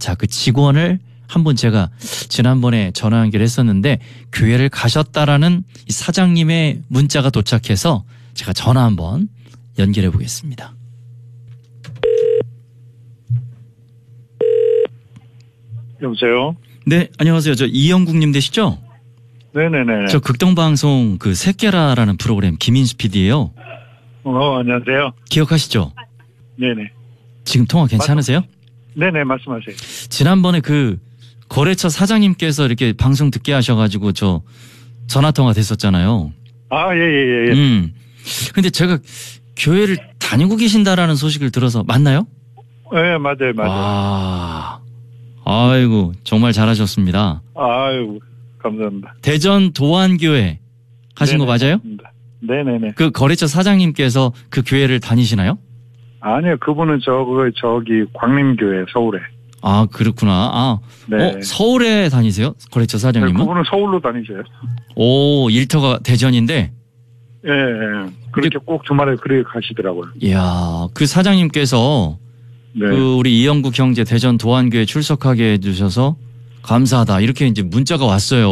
자, 그 직원을 한번 제가 지난번에 전화 연결했었는데 교회를 가셨다라는 이 사장님의 문자가 도착해서 제가 전화 한번 연결해 보겠습니다. 여보세요? 네, 안녕하세요. 저 이영국님 되시죠? 네네네. 저 극동방송 그 새끼라라는 프로그램 김인수 PD예요. 안녕하세요. 기억하시죠? 네네. 지금 통화 괜찮으세요? 네네, 말씀하세요. 지난번에 그 거래처 사장님께서 이렇게 방송 듣게 하셔가지고 저 전화 통화 됐었잖아요. 아, 예. 근데 제가 교회를 다니고 계신다라는 소식을 들어서 맞나요? 네, 맞아요. 아이고 정말 잘하셨습니다. 아유, 감사합니다. 대전 도안교회 하신 거 맞아요? 맞습니다. 네네네. 그 거래처 사장님께서 그 교회를 다니시나요? 아니요, 그분은 저기 광림교회 서울에. 아, 그렇구나. 네. 서울에 다니세요? 거래처 네, 사장님은? 그분은 서울로 다니셔요. 오, 일터가 대전인데. 예. 그렇게 꼭 주말에 그렇게 가시더라고요. 이야, 그 사장님께서 네. 그 우리 이영국 형제 대전 도안교회 출석하게 해주셔서 감사하다 이렇게 이제 문자가 왔어요.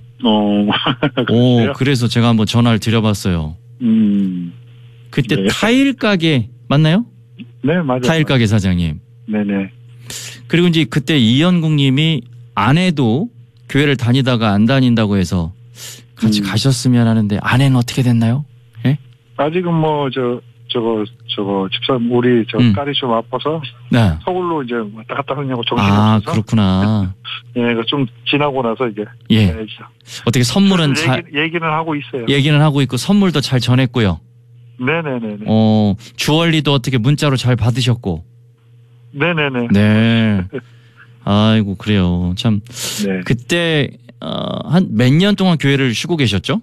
그래요? 그래서 제가 한번 전화를 드려봤어요. 그때 네. 타일 가게 맞나요? 네, 맞아요. 타일 가게 사장님. 네네. 그리고 이제 그때 이영국님이 아내도 교회를 다니다가 안 다닌다고 해서 같이 가셨으면 하는데 아내는 어떻게 됐나요? 예? 아직은 저거 집사람 우리 딸이 좀 아파서 네. 서울로 이제 왔다 갔다 하냐고 정신이 아, 없어서. 그렇구나. 예, 좀 지나고 나서 이제. 예. 네, 어떻게 선물은 잘 얘기는 하고 있어요. 얘기는 하고 있고 선물도 잘 전했고요. 네네네. 주얼리도 어떻게 문자로 잘 받으셨고. 네네네. 네. 아이고 그래요. 참. 네. 그때 한 몇 년 동안 교회를 쉬고 계셨죠?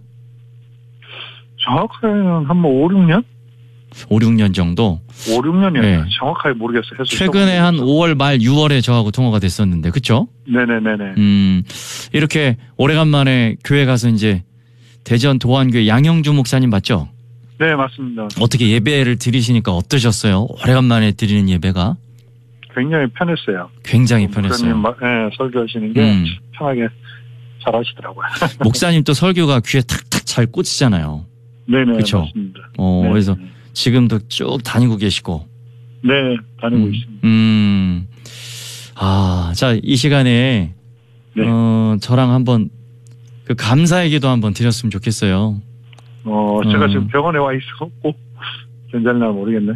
정확하게는 한 5, 6년? 5, 6년 정도. 5, 6년이요. 네. 정확하게 모르겠어요. 최근에 한 5월 말 6월에 저하고 통화가 됐었는데, 그렇죠? 네네네네. 이렇게 오래간만에 교회 가서 이제 대전 도안교회 양영주 목사님 맞죠? 네, 맞습니다. 어떻게 예배를 드리시니까 어떠셨어요? 오래간만에 드리는 예배가? 굉장히 편했어요. 굉장히 편했어요. 네, 설교하시는 게 편하게 잘 하시더라고요. 목사님 또 설교가 귀에 탁탁 잘 꽂히잖아요. 네네. 그쵸? 맞습니다. 그래서 지금도 쭉 다니고 계시고. 네, 다니고 있습니다. 자, 이 시간에, 네. 저랑 한번 그 감사의 기도 한번 드렸으면 좋겠어요. 제가 지금 병원에 와 있었고, 괜찮나 모르겠네.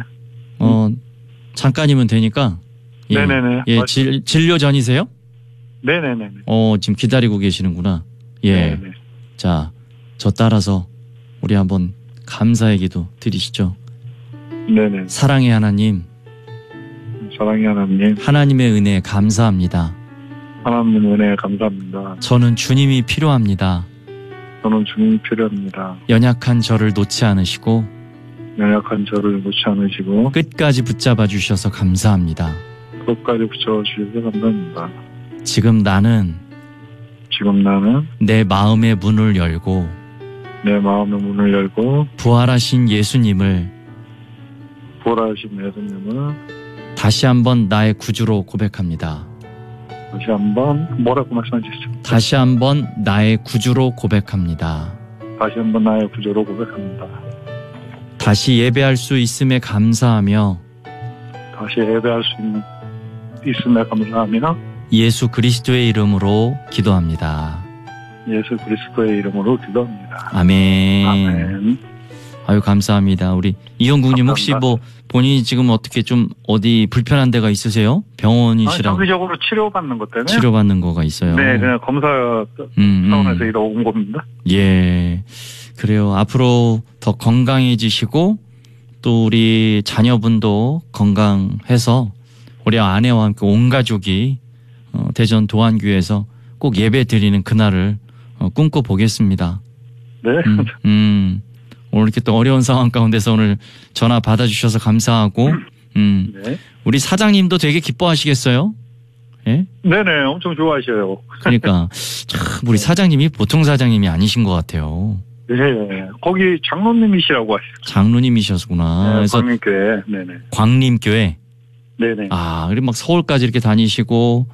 잠깐이면 되니까. 예. 네네네. 예, 진료 전이세요? 네네네. 지금 기다리고 계시는구나. 예. 네네. 자, 저 따라서 우리 한번 감사의 기도 드리시죠. 네네. 사랑의 하나님. 사랑의 하나님. 하나님의 은혜에 감사합니다. 하나님의 은혜에 감사합니다. 저는 주님이 필요합니다. 저는 주님이 필요합니다. 연약한 저를 놓지 않으시고 연약한 저를 놓지 않으시고 끝까지 붙잡아 주셔서 감사합니다. 끝까지 붙여주셔서 감사합니다. 지금 나는 내 마음의 문을 열고 내 마음의 문을 열고 부활하신 예수님을 다시 한번 나의 구주로 고백합니다. 다시 한번 뭐라고 말씀하셨죠? 다시 한번 나의 구주로 고백합니다. 다시 한번 나의 구주로 고백합니다. 다시 예배할 수 있음에 감사하며 다시 예배할 수 있음에 감사하며 예수 그리스도의 이름으로 기도합니다. 예수 그리스도의 이름으로 기도합니다. 아멘. 아멘. 아유 감사합니다. 우리 이영국님 혹시 뭐 본인이 지금 어떻게 좀 어디 불편한 데가 있으세요? 병원이시라고. 정기적으로 치료받는 것 때문에. 치료받는 거가 있어요. 네, 그냥 검사 차원에서 이러 온 겁니다. 예, 그래요. 앞으로 더 건강해지시고 또 우리 자녀분도 건강해서 우리 아내와 함께 온 가족이 대전 도안교회에서 꼭 예배 드리는 그날을 꿈꿔보겠습니다. 네. 오늘 이렇게 또 어려운 상황 가운데서 오늘 전화 받아주셔서 감사하고, 네. 우리 사장님도 되게 기뻐하시겠어요? 예? 네네, 엄청 좋아하셔요. 그러니까, 참, 우리 사장님이 보통 사장님이 아니신 것 같아요. 네, 거기 장로님이시라고 하시죠. 장로님이셨구나. 네, 그래서 광림교회, 네네. 광림교회. 네네. 그리고 막 서울까지 이렇게 다니시고,